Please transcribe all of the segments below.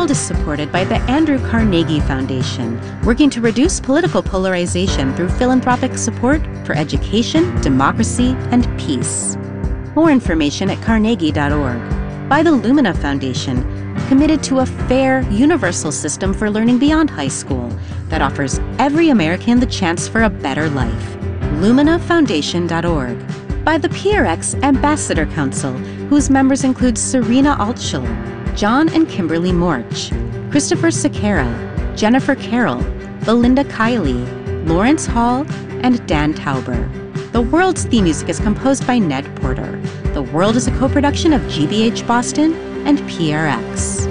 World is supported by the Andrew Carnegie Foundation, working to reduce political polarization through philanthropic support for education, democracy, and peace. More information at carnegie.org. By the Lumina Foundation, committed to a fair, universal system for learning beyond high school that offers every American the chance for a better life. LuminaFoundation.org. By the PRX Ambassador Council, whose members include Serena Altschul, John and Kimberly Morch, Christopher Sequeira, Jennifer Carroll, Belinda Kiley, Lawrence Hall, and Dan Tauber. The World's theme music is composed by Ned Porter. The World is a co-production of GBH Boston and PRX.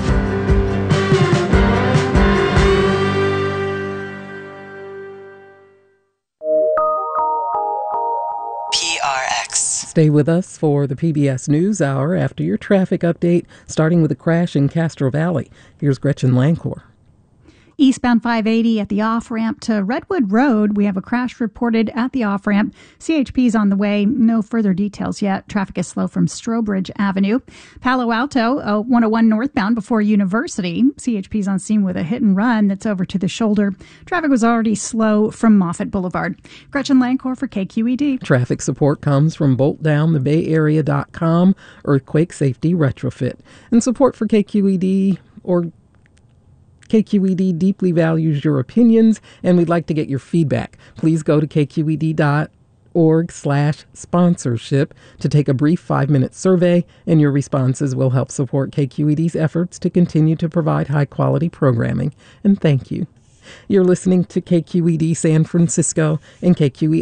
Stay with us for the PBS NewsHour after your traffic update, starting with a crash in Castro Valley. Here's Gretchen Lancor. Eastbound 580 at the off-ramp to Redwood Road. We have a crash reported at the off-ramp. CHP's on the way. No further details yet. Traffic is slow from Strobridge Avenue. Palo Alto, 101 northbound before University. CHP's on scene with a hit and run that's over to the shoulder. Traffic was already slow from Moffett Boulevard. Gretchen Lancor for KQED. Traffic support comes from BoltDownTheBayArea.com, Earthquake Safety Retrofit. And support for KQED or KQED deeply values your opinions, and we'd like to get your feedback. Please go to kqed.org/sponsorship to take a brief 5-minute survey, and your responses will help support KQED's efforts to continue to provide high-quality programming. And thank you. You're listening to KQED San Francisco and KQED